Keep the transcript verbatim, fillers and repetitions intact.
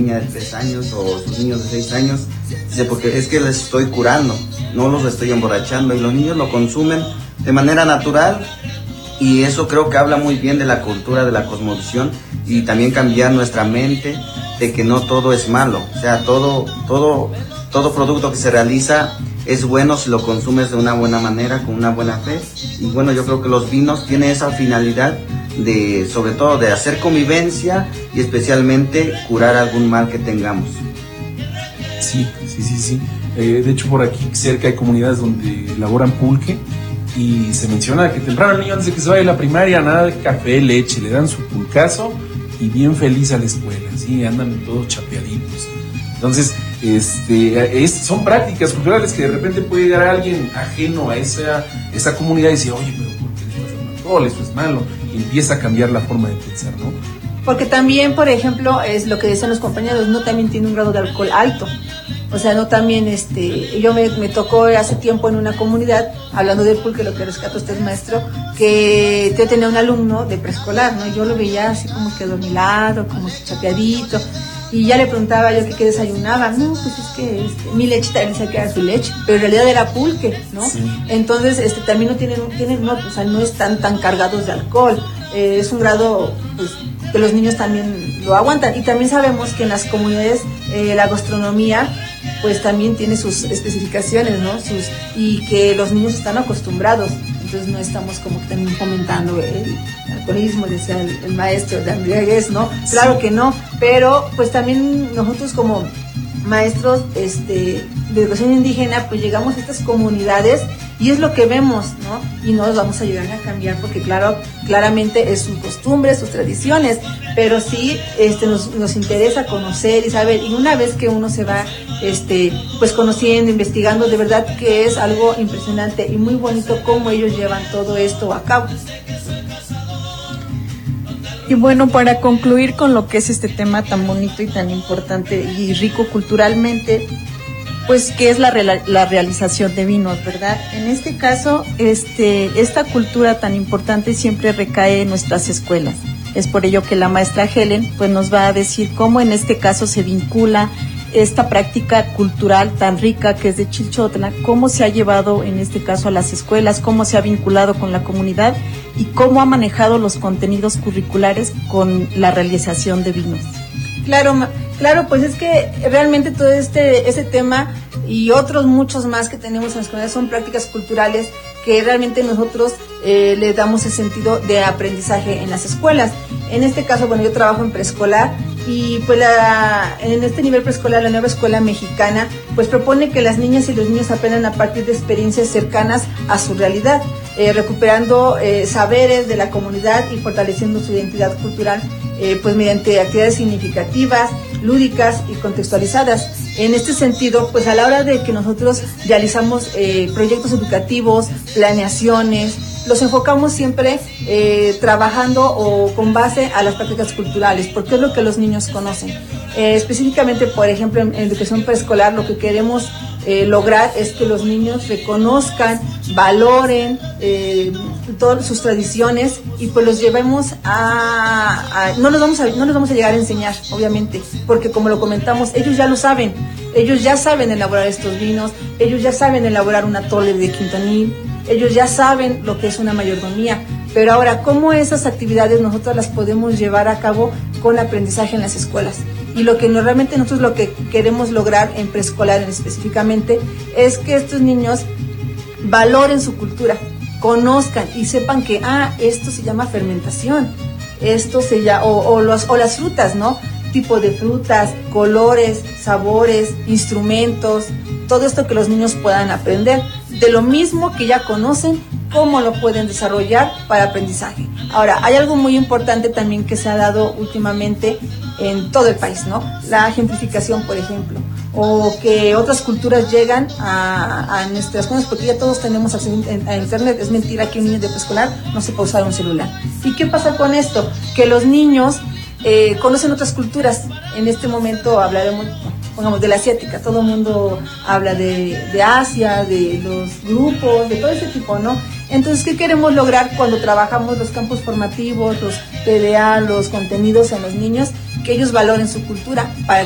niña de tres años o sus niños de seis años. Dice, porque es que les estoy curando, no los estoy emborrachando, y los niños lo consumen de manera natural, y eso creo que habla muy bien de la cultura, de la cosmovisión, y también cambiar nuestra mente de que no todo es malo, o sea, todo, todo, todo producto que se realiza es bueno si lo consumes de una buena manera, con una buena fe. Y bueno, yo creo que los vinos tienen esa finalidad de, sobre todo, de hacer convivencia y especialmente curar algún mal que tengamos. Sí, sí, sí, sí. Eh, de hecho, por aquí cerca hay comunidades donde elaboran pulque, y se menciona que temprano el niño, antes de que se vaya a la primaria, nada de café, leche, le dan su pulcazo y bien feliz a la escuela, ¿sí? Andan todos chapeaditos. Entonces, este, es, son prácticas culturales que de repente puede llegar a alguien ajeno a esa, esa comunidad y decir, oye, pero ¿por qué le estás dando alcohol? Eso es malo. Y empieza a cambiar la forma de pensar, ¿no? Porque también, por ejemplo, es lo que decían los compañeros, no también tiene un grado de alcohol alto. O sea, no también, este, yo me, me tocó hace tiempo en una comunidad, hablando del pulque, lo que rescata usted, maestro, que yo tenía un alumno de preescolar, ¿no? Yo lo veía así como que dormilado, como chapeadito, y ya le preguntaba yo que qué desayunaba. No, pues es que este, mi leche, también decía que era su leche, pero en realidad era pulque, ¿no? Sí. Entonces, este, también no tienen, tienen no, o sea, no están tan cargados de alcohol, eh, es un grado, pues, que los niños también lo aguantan. Y también sabemos que en las comunidades eh, la gastronomía pues también tiene sus especificaciones, ¿no? Sus, y que los niños están acostumbrados, entonces no estamos como que también fomentando el alcoholismo, decía el, el maestro de embriaguez, ¿no? Sí. Claro que no, pero pues también nosotros como maestros este, de educación indígena pues llegamos a estas comunidades y es lo que vemos, ¿no? Y no los vamos a ayudar a cambiar porque claro, claramente es sus costumbres, sus tradiciones, pero sí este, nos, nos interesa conocer y saber, y una vez que uno se va este, pues conociendo, investigando, de verdad que es algo impresionante y muy bonito cómo ellos llevan todo esto a cabo. Y bueno, para concluir con lo que es este tema tan bonito y tan importante y rico culturalmente, pues que es la, la realización de vinos, ¿verdad? En este caso, este, esta cultura tan importante siempre recae en nuestras escuelas. Es por ello que la maestra Helen pues nos va a decir cómo en este caso se vincula esta práctica cultural tan rica que es de Chilchotla, cómo se ha llevado en este caso a las escuelas, cómo se ha vinculado con la comunidad y cómo ha manejado los contenidos curriculares con la realización de vinos. Claro, claro, pues es que realmente todo este ese tema y otros muchos más que tenemos en las comunidades son prácticas culturales que realmente nosotros eh, le damos el sentido de aprendizaje en las escuelas. En este caso, bueno, yo trabajo en preescolar y pues la, en este nivel preescolar, la nueva escuela mexicana, pues propone que las niñas y los niños aprendan a partir de experiencias cercanas a su realidad, eh, recuperando eh, saberes de la comunidad y fortaleciendo su identidad cultural, eh, pues mediante actividades significativas, lúdicas y contextualizadas. En este sentido, pues a la hora de que nosotros realizamos eh, proyectos educativos, planeaciones, los enfocamos siempre eh, trabajando o con base a las prácticas culturales, porque es lo que los niños conocen. Eh, específicamente, por ejemplo, en, en educación preescolar, lo que queremos eh, lograr es que los niños reconozcan, valoren eh, todas sus tradiciones y pues los llevemos a, a no nos vamos a no nos vamos a llegar a enseñar, obviamente, porque como lo comentamos, ellos ya lo saben, ellos ya saben elaborar estos vinos, ellos ya saben elaborar una atole de Quintanil, ellos ya saben lo que es una mayordomía, pero ahora, ¿cómo esas actividades nosotros las podemos llevar a cabo con aprendizaje en las escuelas? Y lo que no, realmente nosotros lo que queremos lograr en preescolar específicamente es que estos niños valoren su cultura, conozcan y sepan que, ah, esto se llama fermentación, esto se llama, o, o, los, o las frutas, ¿no? Tipo de frutas, colores, sabores, instrumentos, todo esto que los niños puedan aprender, de lo mismo que ya conocen, cómo lo pueden desarrollar para aprendizaje. Ahora, hay algo muy importante también que se ha dado últimamente en todo el país, ¿no? La gentrificación, por ejemplo, o que otras culturas llegan a, a nuestras zonas, porque ya todos tenemos acceso a internet. Es mentira que un niño de preescolar no sepa usar un celular. ¿Y qué pasa con esto? Que los niños eh, conocen otras culturas. En este momento hablaremos, pongamos, de la asiática. Todo el mundo habla de, de Asia, de los grupos, de todo ese tipo, ¿no? Entonces, ¿qué queremos lograr cuando trabajamos los campos formativos, los P D A, los contenidos en los niños? Que ellos valoren su cultura para